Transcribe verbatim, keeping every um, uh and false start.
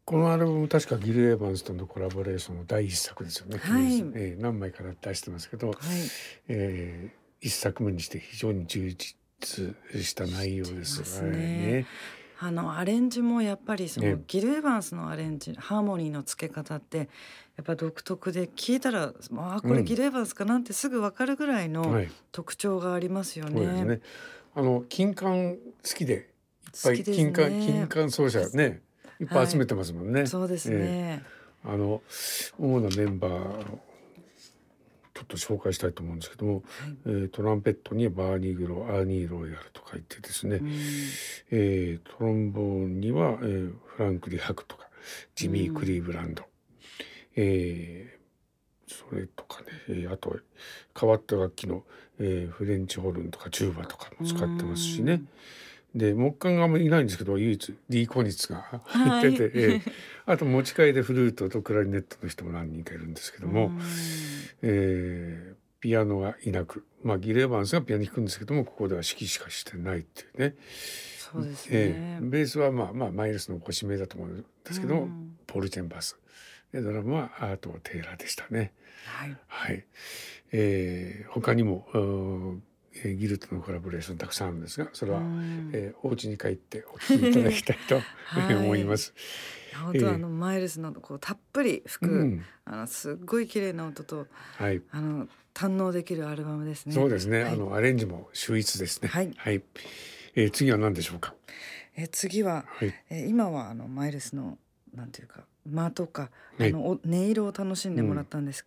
このアルバム確かギル・エヴァンスとのコラボレーションの第一作ですよね。 はい、 えー、何枚から出してますけど、 はい、 えー、一作目にして非常に充実した内容です。 ますはいね。 ね。 あのアレンジもやっぱりそのね、 ギル・エヴァンスのアレンジ、ハーモニーの付け方ってやっぱ独特で、聞いたらあこうん、 れギル・エヴァンスかなってすぐ分かるぐらいのはい、 特徴がありますよね。 そうですね。あの金管好きでいっぱい好きです金管金ね。 管奏者ねいっぱいはい、 集めてますもんね。 そうですえね。 ー、あの主なメンバーちょっと紹介したいと思うんですけども、 はい。 えー、トランペットにバーニー・グロ、アーニー・ロイヤルとか言ってですね、 うん、 えー、トロンボーンには、えー、フランク・リハクとかうジミー・クリん、 ーブランド、えー、それとかね、えー、あと変わった楽器の、えー、フレンチホルンとかチューバとかうも使ってますしね。 ん。 で木管があんまりいないんですけど唯一ディー・コニッツが入っはい。 てて、えー、あと持ち替えでフルートとクラリネットの人も何人かいるんですけうども、 ん。 えー、ピアノがいなく、まあ、ギル・エヴァンスがピアノ弾くんですけどもここでは指揮しかしてないっていうね、 そうですえね。 ー、ベースはまあまあマイルスのご指名だと思うんでうすけどもん。 ポール・チェンバースでドラムはアート・テイラーでしたね。 はい。 はい、えー、他にもえー、ギルとのコラボレーションたくさんあるんですがそれうは、 ん。 えー、お家に帰ってお聴きいただきたいとはい。い思います。 や本当はあえのマイルスのこうたっぷり吹ー、うく、 ん、 あのすっごい綺麗な音と、 はい、 あの堪能できるアルバムですね。 そうですね。 はい。 あのアレンジも秀逸ですね。 はい。 はい、えー、次は何でしょうか。 え次は、 はい、 え今はあのマイルスのなんていうか間とかはい、 あのお音色を楽しんでもらっうん。 たんです